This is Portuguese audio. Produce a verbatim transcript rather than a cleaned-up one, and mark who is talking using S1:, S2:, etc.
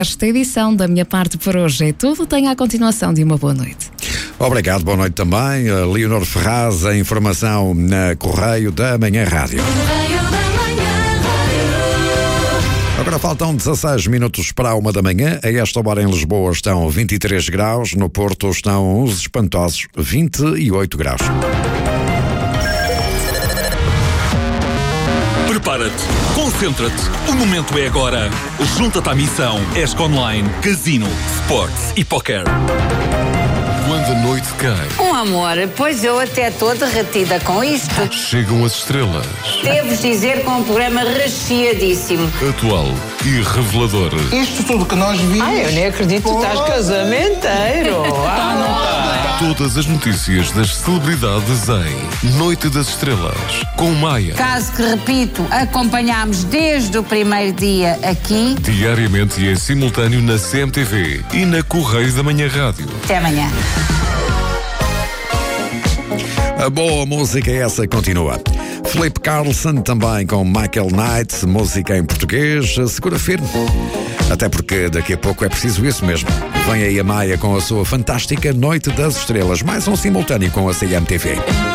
S1: Esta edição da minha parte por hoje é tudo. Tenha a continuação de uma boa noite.
S2: Obrigado, boa noite também. Leonor Ferraz, a informação na Correio da Manhã Rádio. Agora faltam dezasseis minutos para a uma da manhã. A esta hora em Lisboa estão vinte e três graus, no Porto estão uns espantosos vinte e oito graus.
S3: Prepara-te, concentra-te, o momento é agora. Junta-te à missão ESC Online, Casino, Sports e Poker.
S4: Quando a noite cai.
S5: Um amor, pois eu até estou derretida com isto.
S4: Chegam as estrelas.
S5: Devo dizer com um programa recheadíssimo.
S4: Atual e revelador.
S6: Isto tudo que nós vimos.
S7: Ai, eu nem acredito que estás casamenteiro. Ah, não tá.
S4: Todas as notícias das celebridades em Noite das Estrelas, com Maia.
S5: Caso que, repito, acompanhámos desde o primeiro dia aqui.
S4: Diariamente e em simultâneo na C M T V e na Correio da Manhã Rádio.
S5: Até amanhã.
S2: A boa música é essa, continua. Felipe Carlson também com Michael Knight, música em português, segura firme. Até porque daqui a pouco é preciso isso mesmo. Vem aí a Maia com a sua fantástica Noite das Estrelas, mais um simultâneo com a C M T V.